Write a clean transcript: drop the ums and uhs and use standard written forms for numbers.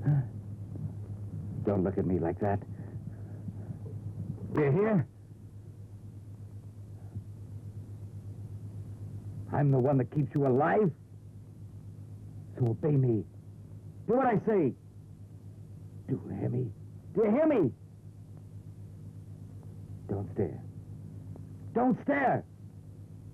Don't look at me like that. You hear? I'm the one that keeps you alive. So obey me. Do what I say. Do you hear me? Do you hear me? Don't stare. Don't stare!